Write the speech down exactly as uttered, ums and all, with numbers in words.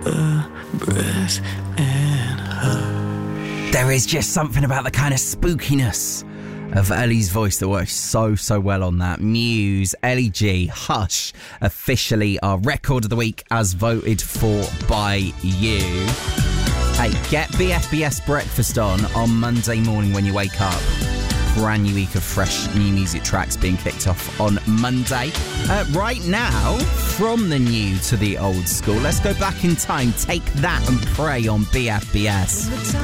a breath and hush. There is just something about the kind of spookiness of Ellie's voice that works so, so well on that. Muse, Ellie G, Hush, officially our record of the week as voted for by you. Hey, get B F B S Breakfast on on Monday morning when you wake up. Brand new week of fresh new music tracks being kicked off on Monday. Uh, right now, from the new to the old school, let's go back in time. Take That and Pray on B F B S.